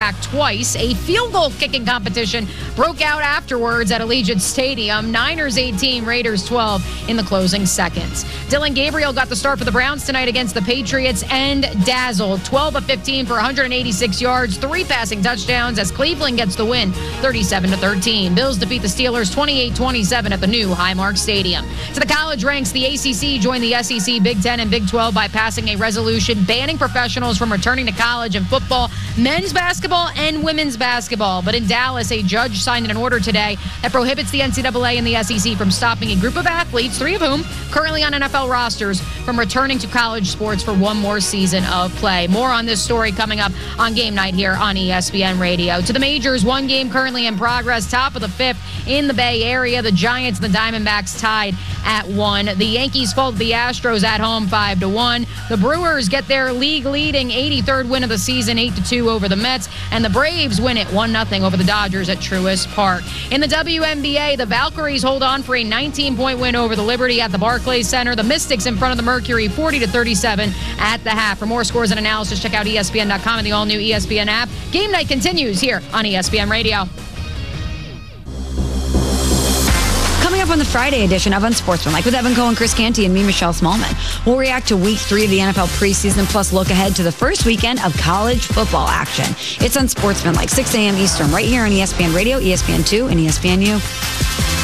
back twice. A field goal kicking competition broke out afterwards at Allegiant Stadium. Niners 18, Raiders 12 in the closing seconds. Dylan Gabriel got the start for the Browns tonight against the Patriots and dazzled. 12 of 15 for 186 yards, 3 passing touchdowns as Cleveland gets the win 37-13. Bills defeat the Steelers 28-27 at the new Highmark Stadium. To the college ranks, the ACC joined the SEC, Big Ten, and Big 12 by passing a resolution banning professionals from returning to college in football, men's basketball, and women's basketball. But in Dallas, a judge signed an order today that prohibits the NCAA and the SEC from stopping a group of athletes, 3 of whom currently on NFL rosters, from returning to college sports for one more season of play. More on this story coming up on Game Night here on ESPN Radio. To the majors, one game currently in progress, top of the 5th in the Bay Area. The Giants and the Diamondbacks tied at 1. The Yankees fall to the Astros at home 5-1. The Brewers get their league-leading 83rd win of the season, 8-2 over the Mets. And the Braves win it 1-0 over the Dodgers at Truist Park. In the WNBA, the Valkyries hold on for a 19-point win over the Liberty at the Barclays Center. The Mystics in front of the Mercury 40-37 at the half. For more scores and analysis, check out ESPN.com and the all-new ESPN app. Game Night continues here on ESPN Radio. Coming up on the Friday edition of Unsportsmanlike with Evan Cohen, Chris Canty, and me, Michelle Smallman. We'll react to Week 3 of the NFL preseason, plus look ahead to the first weekend of college football action. It's Unsportsmanlike, 6 a.m. Eastern, right here on ESPN Radio, ESPN2, and ESPNU.